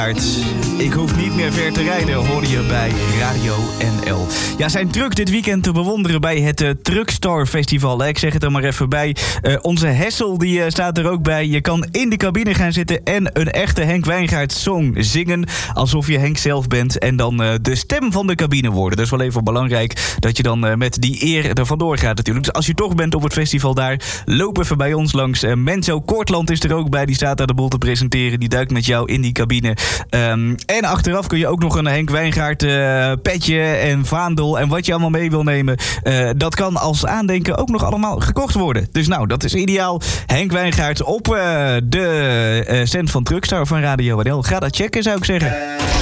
Ik hoef niet meer ver te rijden, hoor je bij Radio NL. Ja, zijn truck dit weekend te bewonderen bij het Truckstar Festival. Ik zeg het er maar even bij. Onze Hessel die staat er ook bij. Je kan in de cabine gaan zitten en een echte Henk Wijngaard song zingen. Alsof je Henk zelf bent en dan de stem van de cabine worden. Dat is wel even belangrijk dat je dan met die eer er vandoor gaat natuurlijk. Dus als je toch bent op het festival daar, loop even bij ons langs. Menzo Kortland is er ook bij. Die staat daar de boel te presenteren. Die duikt met jou in die cabine. En achteraf kun je ook nog een Henk Wijngaard petje en vaandel en wat je allemaal mee wil nemen. Dat kan als aandenken ook nog allemaal gekocht worden. Dus nou, dat is ideaal. Henk Wijngaard op de stand van Truckstar van Radio NL. Ga dat checken, zou ik zeggen.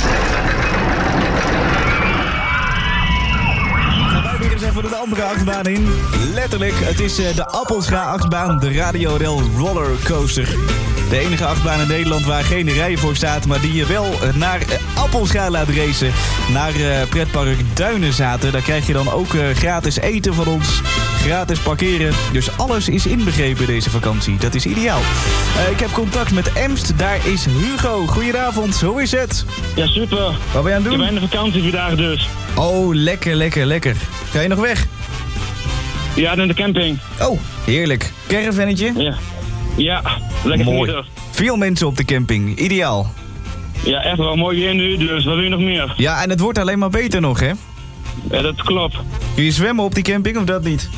Gaan wij weer eens even de andere achtbaan in. Letterlijk, het is de Appelscha-achtbaan, de Radio NL Rollercoaster. De enige achtbaan in Nederland waar geen rij voor staat, maar die je wel naar Appelscha laat racen. Naar pretpark Duinenzaten. Daar krijg je dan ook gratis eten van ons. Gratis parkeren. Dus alles is inbegrepen deze vakantie. Dat is ideaal. Ik heb contact met Emst. Daar is Hugo. Goedenavond. Hoe is het? Ja, super. Wat ben je aan het doen? Ik ben in de vakantie vandaag dus. Oh, lekker. Ga je nog weg? Ja, naar de camping. Oh, heerlijk. Caravannetje? Ja, lekker mooi. genieten. Veel mensen op de camping. Ideaal. Ja, echt wel mooi weer nu, dus wat wil je nog meer? Ja, en het wordt alleen maar beter nog, hè? Ja, dat klopt. Kun je zwemmen op die camping of dat niet?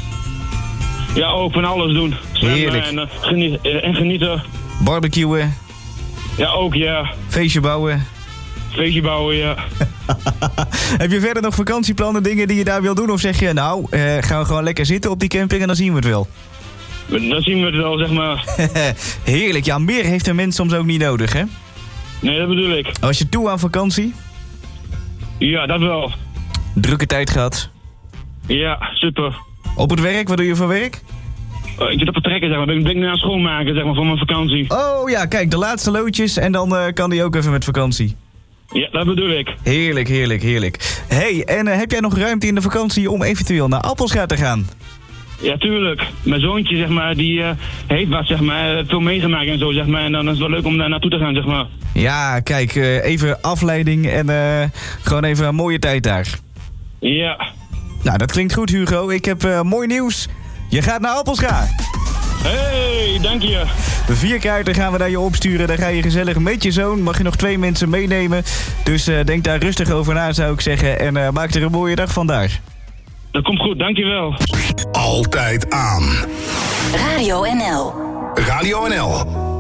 Ja, ook van alles doen. Zwemmen heerlijk. En genieten. Barbecuen. Ja, ook ja. Feestje bouwen. Feestje bouwen, ja. Heb je verder nog vakantieplannen, dingen die je daar wil doen? Of zeg je, nou, gaan we gewoon lekker zitten op die camping en dan zien we het wel? Dan zien we het wel, zeg maar. Heerlijk. Ja, meer heeft een mens soms ook niet nodig, hè? Nee, dat bedoel ik. Was je toe aan vakantie? Ja, dat wel. Drukke tijd gehad? Ja, super. Op het werk? Wat doe je voor werk? Ik zit op het trekken, zeg maar. Ik ben nu aan het schoonmaken, zeg maar, voor mijn vakantie. Oh ja, kijk, de laatste loodjes en dan kan die ook even met vakantie. Ja, dat bedoel ik. Heerlijk. Hey, en heb jij nog ruimte in de vakantie om eventueel naar Appelscha te gaan? Ja, tuurlijk. Mijn zoontje, zeg maar, die heeft wat, zeg maar, veel meegemaakt en zo, zeg maar. En dan is het wel leuk om daar naartoe te gaan, zeg maar. Ja, kijk, even afleiding en gewoon even een mooie tijd daar. Ja. Nou, dat klinkt goed, Hugo. Ik heb mooi nieuws. Je gaat naar Appelscha. Hey, dank je. De 4 kaarten gaan we naar je opsturen. Daar ga je gezellig met je zoon. Mag je nog 2 mensen meenemen. Dus denk daar rustig over na, zou ik zeggen. En maak er een mooie dag van daar. Dat komt goed, dankjewel. Altijd aan. Radio NL. Radio NL.